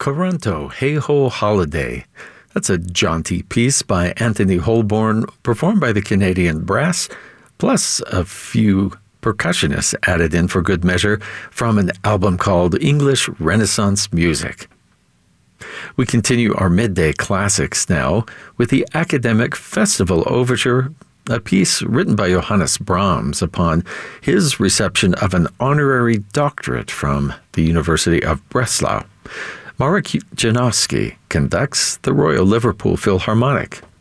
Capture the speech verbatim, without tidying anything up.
Coranto, Hey Ho Holiday. That's a jaunty piece by Anthony Holborn, performed by the Canadian Brass, plus a few percussionists added in for good measure from an album called English Renaissance Music. We continue our midday classics now with the Academic Festival Overture, a piece written by Johannes Brahms upon his reception of an honorary doctorate from the University of Breslau. Marek Janowski conducts the Royal Liverpool Philharmonic.